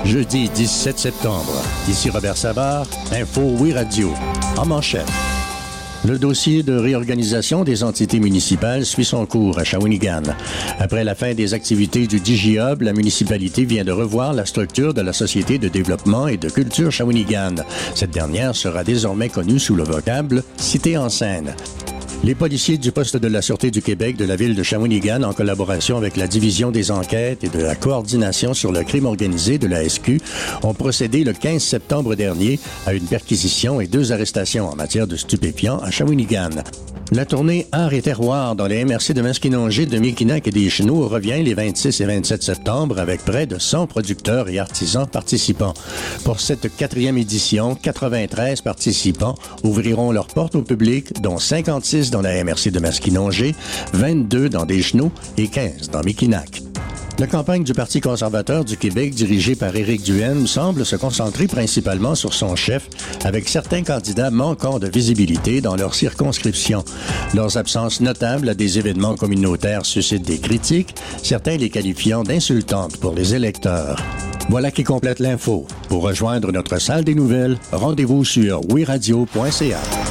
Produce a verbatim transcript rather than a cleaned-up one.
Jeudi dix-sept septembre. Ici Robert Savard, Info Oui Radio. En manchette. Le dossier de réorganisation des entités municipales suit son cours à Shawinigan. Après la fin des activités du DigiHub, la municipalité vient de revoir la structure de la Société de développement et de culture Shawinigan. Cette dernière sera désormais connue sous le vocable « Cité en scène ». Les policiers du poste de la Sûreté du Québec de la ville de Shawinigan, en collaboration avec la Division des enquêtes et de la coordination sur le crime organisé de la S Q, ont procédé le quinze septembre dernier à une perquisition et deux arrestations en matière de stupéfiants à Shawinigan. La tournée Art et terroir dans les M R C de Maskinongé, de Mekinac et des Chenaux revient les vingt-six et vingt-sept septembre avec près de cent producteurs et artisans participants. Pour cette quatrième édition, quatre-vingt-treize participants ouvriront leurs portes au public, dont cinquante-six dans la M R C de Maskinongé, vingt-deux dans des Chenaux et quinze dans Mekinac. La campagne du Parti conservateur du Québec, dirigée par Éric Duhaime, semble se concentrer principalement sur son chef, avec certains candidats manquant de visibilité dans leur circonscription. Leurs absences notables à des événements communautaires suscitent des critiques, certains les qualifiant d'insultantes pour les électeurs. Voilà qui complète l'info. Pour rejoindre notre salle des nouvelles, rendez-vous sur oui radio point c a.